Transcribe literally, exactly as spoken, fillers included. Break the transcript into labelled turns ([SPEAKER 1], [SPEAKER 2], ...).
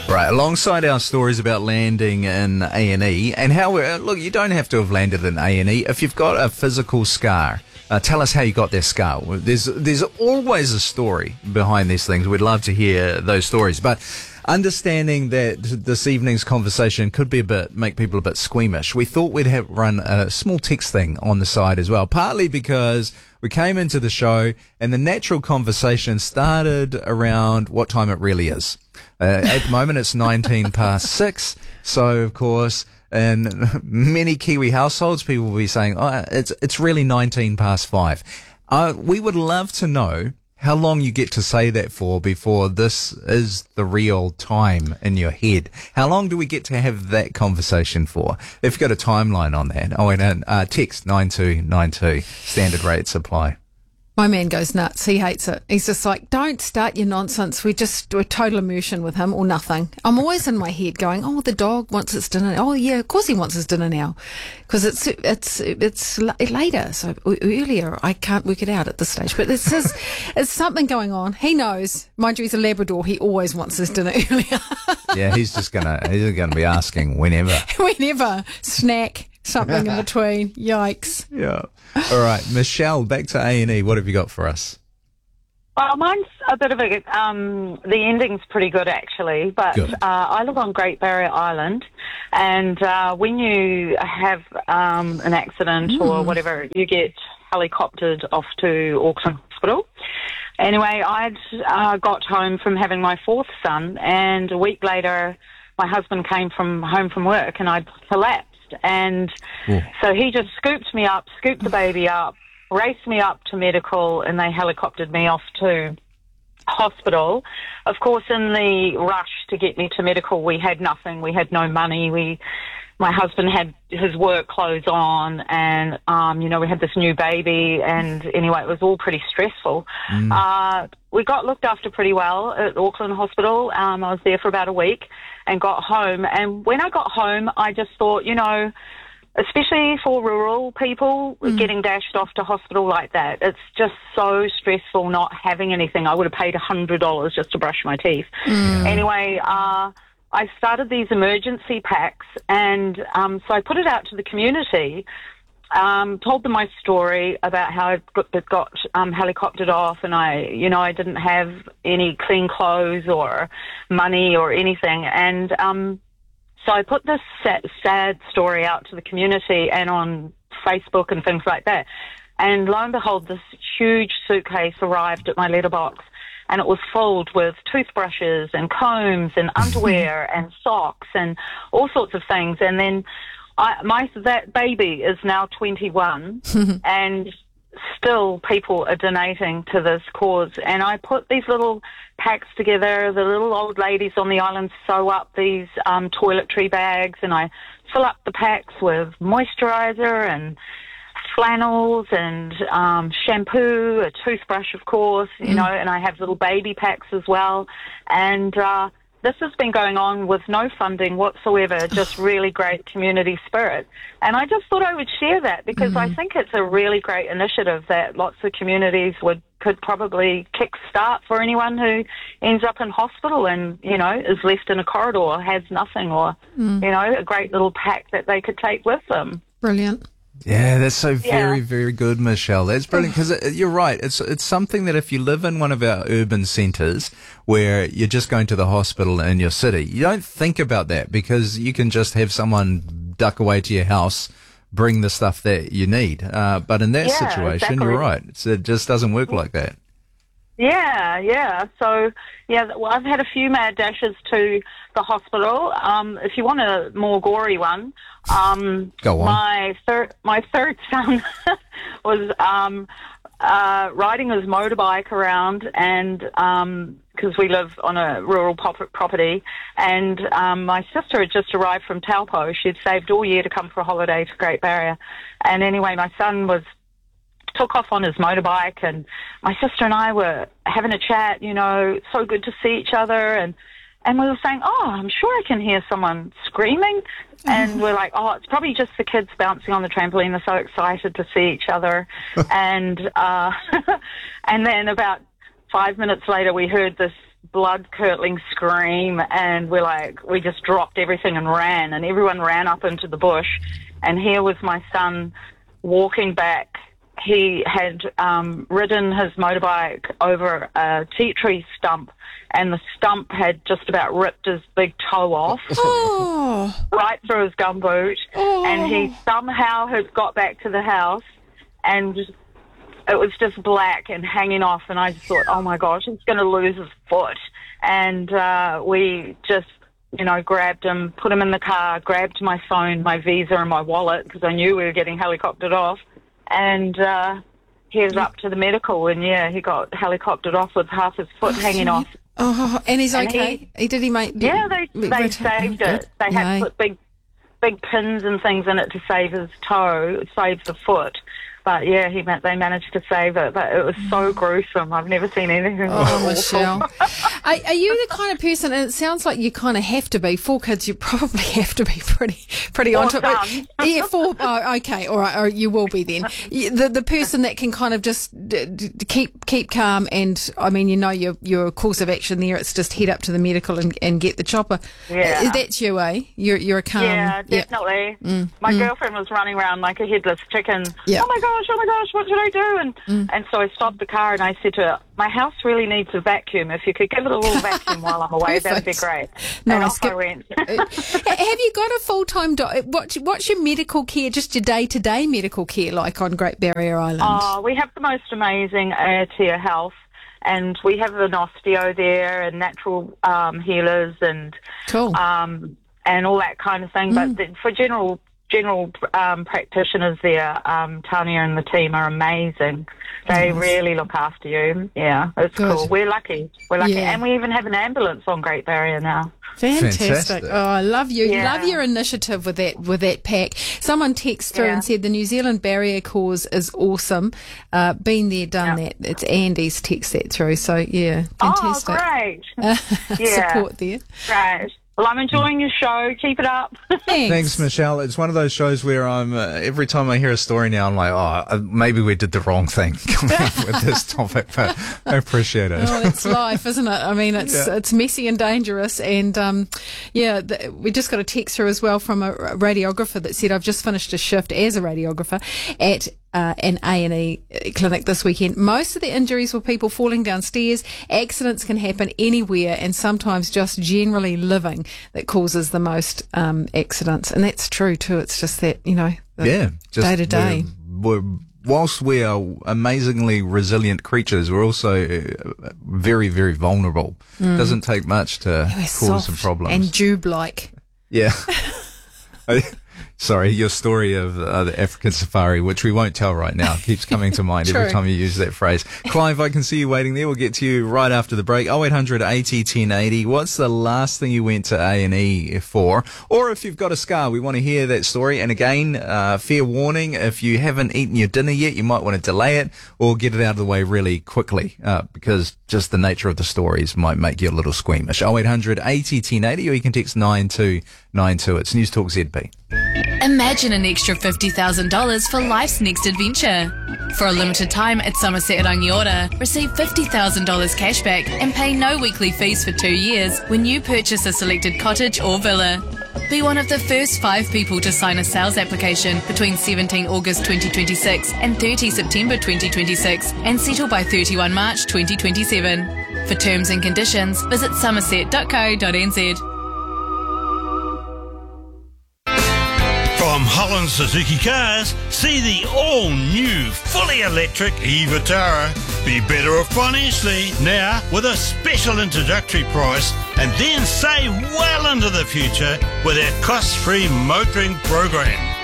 [SPEAKER 1] Right, alongside our stories about landing in A and E and how we're, look, you don't have to have landed in A and E. If you've got a physical scar, uh, tell us how you got that scar. There's there's always a story behind these things. We'd love to hear those stories. But understanding that this evening's conversation could be a bit, make people a bit squeamish, we thought we'd have run a small text thing on the side as well, partly because we came into the show and the natural conversation started around what time it really is. Uh, at the moment, it's nineteen past six. So, of course, in many Kiwi households, people will be saying, oh, it's, it's really nineteen past five. Uh, we would love to know how long you get to say that for before this is the real time in your head. How long do we get to have that conversation for? If you've got a timeline on that. Oh, and uh, text nine two nine two, standard rate supply.
[SPEAKER 2] My man goes nuts. He hates it. He's just like, don't start your nonsense. We just do a total immersion with him or nothing. I'm always in my head going, oh, the dog wants its dinner. Oh, yeah, of course he wants his dinner now. Because it's it's it's later. So earlier, I can't work it out at this stage. But it's just, it's something going on. He knows. Mind you, he's a Labrador. He always wants his dinner earlier.
[SPEAKER 1] Yeah, he's just going to he's gonna be asking whenever.
[SPEAKER 2] Whenever. Snack. Something in between. Yikes.
[SPEAKER 1] Yeah. All right, Michelle, back to A and E. What have you got for us?
[SPEAKER 3] Well, mine's a bit of a, um, the ending's pretty good actually, but
[SPEAKER 1] Good.
[SPEAKER 3] Uh, I live on Great Barrier Island, and uh, when you have um, an accident mm. or whatever, you get helicoptered off to Auckland Hospital. Anyway, I'd uh, got home from having my fourth son, and a week later, my husband came from home from work, and I'd collapsed. And Ooh. So he just scooped me up, scooped the baby up, raced me up to medical, and they helicoptered me off to hospital. Of course, in the rush to get me to medical, we had nothing. We had no money. We, my husband had his work clothes on, and, um, you know, we had this new baby, and anyway, it was all pretty stressful. Mm. Uh, we got looked after pretty well at Auckland Hospital. Um, I was there for about a week and got home. And when I got home, I just thought, you know, especially for rural people mm. getting dashed off to hospital like that, it's just so stressful not having anything. I would have paid one hundred dollars just to brush my teeth. Mm. Anyway, uh, I started these emergency packs, and um, so I put it out to the community, um, told them my story about how I got, got um, helicoptered off, and I, you know, I didn't have any clean clothes or money or anything, and um, so I put this sad, sad story out to the community and on Facebook and things like that, and lo and behold, this huge suitcase arrived at my letterbox. And it was filled with toothbrushes and combs and underwear and socks and all sorts of things. And then I, my that baby is now twenty-one, and still people are donating to this cause. And I put these little packs together. The little old ladies on the island sew up these um, toiletry bags, and I fill up the packs with moisturizer and flannels and um, shampoo, a toothbrush, of course, you mm. know, and I have little baby packs as well. And uh, this has been going on with no funding whatsoever, just really great community spirit. And I just thought I would share that because mm. I think it's a really great initiative that lots of communities would could probably kickstart for anyone who ends up in hospital and, you know, is left in a corridor, has nothing, or, mm. you know, a great little pack that they could take with them.
[SPEAKER 2] Brilliant.
[SPEAKER 1] Yeah, that's so very,
[SPEAKER 3] yeah.
[SPEAKER 1] very good, Michelle. That's brilliant because you're right. It's it's something that if you live in one of our urban centres where you're just going to the hospital in your city, you don't think about that because you can just have someone duck away to your house, bring the stuff that you need. Uh, but in that
[SPEAKER 3] yeah,
[SPEAKER 1] situation,
[SPEAKER 3] exactly.
[SPEAKER 1] you're right. It's, it just doesn't work like that.
[SPEAKER 3] Yeah, yeah. So, yeah, well, I've had a few mad dashes to the hospital. Um, if you want a more gory one, um,
[SPEAKER 1] Go on.
[SPEAKER 3] my third my third son was um, uh, riding his motorbike around, and because um, we live on a rural pop- property, and um, my sister had just arrived from Taupo. She'd saved all year to come for a holiday to Great Barrier, and anyway, my son was. took off on his motorbike, and my sister and I were having a chat, you know, so good to see each other, and and we were saying, oh, I'm sure I can hear someone screaming, and we're like, oh, it's probably just the kids bouncing on the trampoline. They're so excited to see each other, and uh, and then about five minutes later we heard this blood-curdling scream, and we're like, we just dropped everything and ran, and everyone ran up into the bush, and here was my son walking back. He had um, ridden his motorbike over a tea tree stump, and the stump had just about ripped his big toe off,
[SPEAKER 2] Oh.
[SPEAKER 3] right through his gumboot,
[SPEAKER 2] Oh.
[SPEAKER 3] and he somehow had got back to the house, and it was just black and hanging off, and I just thought, oh my gosh, he's going to lose his foot. And uh, we just, you know, grabbed him, put him in the car, grabbed my phone, my visa and my wallet, because I knew we were getting helicoptered off, and uh, he was up to the medical, and yeah, he got helicoptered off with half his foot hanging off.
[SPEAKER 2] Oh, and he's
[SPEAKER 3] And
[SPEAKER 2] okay?
[SPEAKER 3] he-
[SPEAKER 2] He, did he make...
[SPEAKER 3] Yeah, they
[SPEAKER 2] we-
[SPEAKER 3] they
[SPEAKER 2] we-
[SPEAKER 3] saved
[SPEAKER 2] good.
[SPEAKER 3] it. They had
[SPEAKER 2] Yay.
[SPEAKER 3] to put big big pins and things in it to save his toe, save the foot. But yeah, he ma- they managed to save it. But it was so gruesome. I've never seen anything.
[SPEAKER 2] Oh,
[SPEAKER 3] so
[SPEAKER 2] Michelle.
[SPEAKER 3] awful.
[SPEAKER 2] Are, are you the kind of person, and it sounds like you kind of have to be, four kids, you probably have to be pretty pretty
[SPEAKER 3] Four
[SPEAKER 2] on top. But-
[SPEAKER 3] sons.
[SPEAKER 2] Yeah, four, oh, okay, all right, or you will be then. You- The the person that can kind of just d- d- keep keep calm, and I mean, you know your your course of action there, it's just head up to the medical and, and get the chopper.
[SPEAKER 3] Yeah.
[SPEAKER 2] Uh, That's you, eh? You're, you're a calm...
[SPEAKER 3] Yeah, definitely. My girlfriend was running around like a headless chicken.
[SPEAKER 2] Yeah.
[SPEAKER 3] Oh my gosh, oh my gosh, what should I do? And and so I stopped the car and I said to her, my house really needs a vacuum. If you could give it a little vacuum while I'm away, that'd be great.
[SPEAKER 2] Perfect.
[SPEAKER 3] And
[SPEAKER 2] Nice.
[SPEAKER 3] off I went.
[SPEAKER 2] Uh, have you got a full-time... Do- what, what's your medical care, just your day-to-day medical care like on Great Barrier Island?
[SPEAKER 3] Oh, we have the most amazing Aotea Health, and we have an osteo there and natural um, healers and
[SPEAKER 2] Cool.
[SPEAKER 3] um, and all that kind of thing. But the, for general general um, practitioners there, um, Tanya and the team are amazing. They really look after you. Yeah, it's
[SPEAKER 2] Good.
[SPEAKER 3] cool. We're lucky. We're lucky,
[SPEAKER 2] Yeah.
[SPEAKER 3] and we even have an ambulance on Great Barrier now.
[SPEAKER 2] Fantastic.
[SPEAKER 1] Fantastic.
[SPEAKER 2] Oh, I love you.
[SPEAKER 3] Yeah.
[SPEAKER 2] Love your initiative with that with that pack. Someone texted through
[SPEAKER 3] Yeah.
[SPEAKER 2] and said the New Zealand Barrier Cause is awesome. Uh, been there, done
[SPEAKER 3] Yeah.
[SPEAKER 2] that. It's Andy's text that through. So yeah, fantastic.
[SPEAKER 3] Oh, great. Yeah.
[SPEAKER 2] Support there.
[SPEAKER 3] Great. Well, I'm enjoying your show. Keep it up.
[SPEAKER 2] Thanks.
[SPEAKER 1] Thanks, Michelle. It's one of those shows where I'm, uh, every time I hear a story now, I'm like, oh, uh, maybe we did the wrong thing coming up with this topic, but I appreciate it.
[SPEAKER 2] Oh, it's life, isn't it? I mean, it's
[SPEAKER 1] Yeah.
[SPEAKER 2] it's messy and dangerous, and um, yeah, the, we just got a text through as well from a radiographer that said, "I've just finished a shift as a radiographer at uh, an A and E clinic this weekend. Most of the injuries were people falling downstairs. Accidents can happen anywhere, and sometimes just generally living that causes the most um, accidents, and that's true too. It's just that you know, the
[SPEAKER 1] Yeah. Just
[SPEAKER 2] day to day.
[SPEAKER 1] We're, we're, whilst we are amazingly resilient creatures, we're also uh, very, very vulnerable. Doesn't take much to
[SPEAKER 2] We're
[SPEAKER 1] cause
[SPEAKER 2] soft
[SPEAKER 1] some problems.
[SPEAKER 2] and Jube-like.
[SPEAKER 1] Yeah. I- Sorry, your story of uh, the African safari, which we won't tell right now, keeps coming to mind every
[SPEAKER 2] True.
[SPEAKER 1] time you use that phrase. Clive, I can see you waiting there. We'll get to you right after the break. oh eight hundred eighty ten eighty. What's the last thing you went to A and E for? Or if you've got a scar, we want to hear that story. And again, uh, fair warning, if you haven't eaten your dinner yet, you might want to delay it or get it out of the way really quickly, uh, because just the nature of the stories might make you a little squeamish. oh eight hundred eighty ten eighty, or you can text nine two nine two. It's News Talk Z B.
[SPEAKER 4] Imagine an extra fifty thousand dollars for life's next adventure. For a limited time at Somerset Rangiora, receive fifty thousand dollars cashback and pay no weekly fees for two years when you purchase a selected cottage or villa. Be one of the first five people to sign a sales application between seventeenth August twenty twenty-six and thirtieth September twenty twenty-six and settle by thirty-first March twenty twenty-seven. For terms and conditions, visit somerset dot co dot n z.
[SPEAKER 5] From Holland Suzuki Cars, see the all-new, fully electric e-Vitara. Be better off financially now with a special introductory price, and then save well into the future with our cost-free motoring program.